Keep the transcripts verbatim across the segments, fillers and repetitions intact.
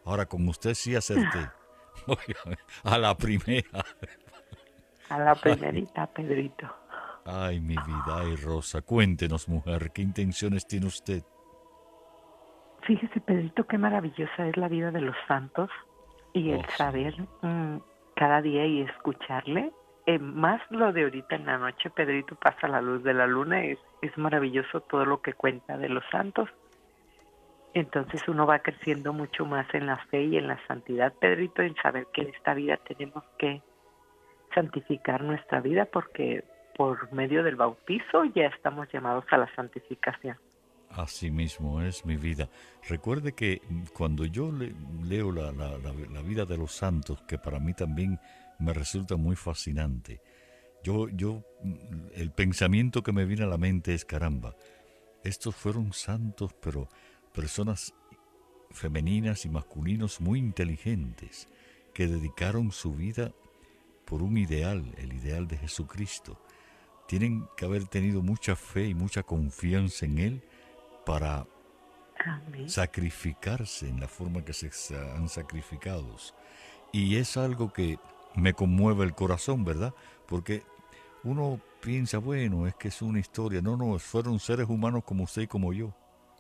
Ahora con usted sí acerté. A la primera. A la Ay, primerita, Pedrito. ay, mi vida, ay, Rosa, cuéntenos, mujer, ¿qué intenciones tiene usted? Fíjese, Pedrito, qué maravillosa es la vida de los santos y el Oh, saber sí. mm, cada día y escucharle. Eh, más lo de ahorita en la noche, Pedrito, pasa la luz de la luna, es, es maravilloso todo lo que cuenta de los santos. Entonces uno va creciendo mucho más en la fe y en la santidad, Pedrito, en saber que en esta vida tenemos que santificar nuestra vida porque por medio del bautizo ya estamos llamados a la santificación. Así mismo es mi vida. Recuerde que mm, cuando yo le- leo la, la- la- la vida de los santos, que para mí también me resulta muy fascinante, yo, yo, mm, el pensamiento que me viene a la mente es, caramba, estos fueron santos, pero personas femeninas y masculinos muy inteligentes, que dedicaron su vida por un ideal, el ideal de Jesucristo. Tienen que haber tenido mucha fe y mucha confianza en Él para Amén. sacrificarse en la forma que se han sacrificado. Y es algo que me conmueve el corazón, ¿verdad? Porque uno piensa, bueno, es que es una historia. No, no, fueron seres humanos como usted y como yo,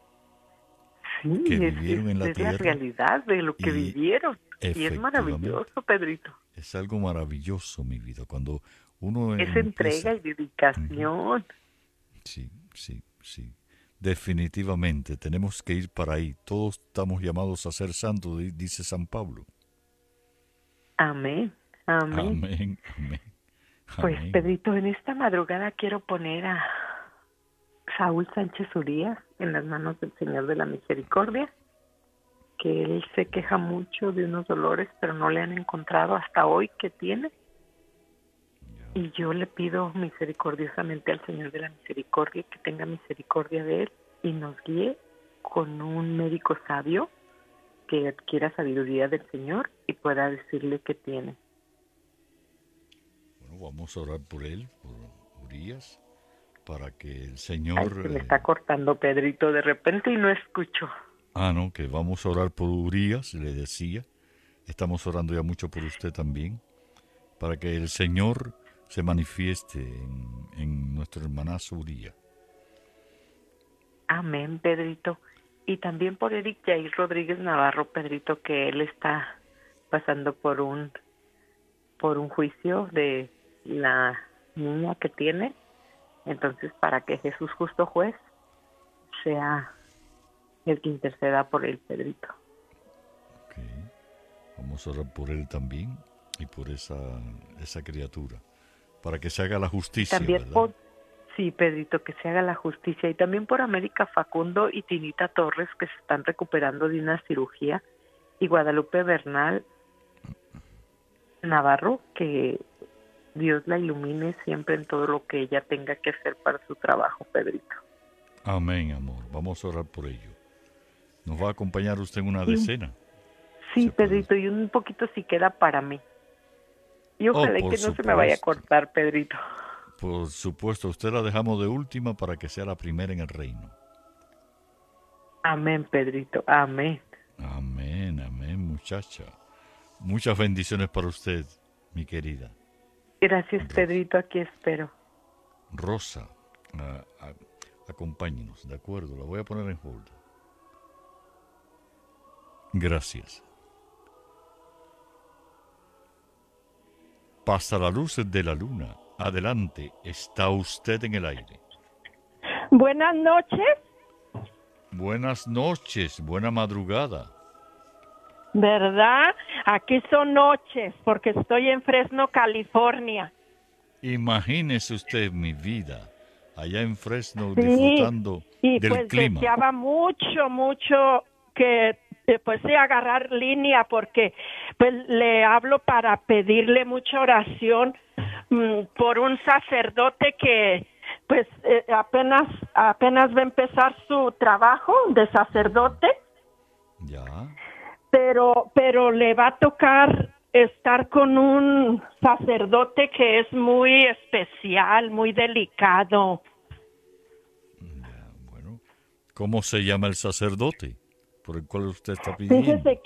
que Sí, es, es, vivieron en la es la tierra realidad de lo que y vivieron. Y es efectivamente maravilloso, Pedrito. es algo maravilloso, mi vida. Cuando uno Es entrega empieza... y Ujú. dedicación. Sí, sí, sí. Definitivamente, tenemos que ir para ahí. Todos estamos llamados a ser santos, di- dice San Pablo. Amén, amén. Amén, amén, Pues, amén. Pedrito, en esta madrugada quiero poner a Saúl Sánchez Urías en las manos del Señor de la Misericordia, que él se queja mucho de unos dolores, pero no le han encontrado hasta hoy que tiene. Ya. Y yo le pido misericordiosamente al Señor de la Misericordia que tenga misericordia de él y nos guíe con un médico sabio que adquiera sabiduría del Señor y pueda decirle qué tiene. Bueno, vamos a orar por él, por Urias, para que el Ay, Señor... se me está eh, cortando, Pedrito, de repente y no escucho. Ah, no, que vamos a orar por Urias, le decía. Estamos orando ya mucho por usted también, para que el Señor se manifieste en, en nuestro hermanazo Urias. Amén, Pedrito. Y también por Eric Jair Rodríguez Navarro, Pedrito, que él está pasando por un por un juicio de la niña que tiene. Entonces, para que Jesús justo juez sea el que interceda por él, Pedrito. Ok. Vamos a orar por él también y por esa, esa criatura, para que se haga la Y justicia, también ¿verdad? por, sí, Pedrito, que se haga la justicia. Y también por América Facundo y Tinita Torres, que se están recuperando de una cirugía. Y Guadalupe Bernal Navarro, que Dios la ilumine siempre en todo lo que ella tenga que hacer para su trabajo, Pedrito. Amén, amor. Vamos a orar por ello. ¿Nos va a acompañar usted en una Y decena? sí, Se puede. Pedrito, y un poquito si queda para mí. Y Oh, ojalá y por que no se me vaya a supuesto. cortar, Pedrito. Por supuesto, usted la dejamos de última para que sea la primera en el reino. Amén, Pedrito, amén. Amén, amén, muchacha. Muchas bendiciones para usted, mi querida Gracias, Rosa. Pedrito, aquí espero. Rosa, ah, ah, acompáñenos, ¿de acuerdo? La voy a poner en hold. Gracias. Pasa la luz de la luna. Adelante, está usted en el aire. Buenas noches, Buenas noches, buena madrugada. ¿verdad? Aquí son noches porque estoy en Fresno, California. Imagínese usted mi vida, allá en Fresno Sí, disfrutando y del pues clima. deseaba mucho, mucho que eh, pues sí agarrar línea porque pues le hablo para pedirle mucha oración mm, por un sacerdote que pues eh, apenas apenas va a empezar su trabajo de sacerdote, Ya, pero pero le va a tocar estar con un sacerdote que es muy especial, muy delicado. ya, bueno. ¿Cómo se llama el sacerdote por el cual usted está Fíjese pidiendo?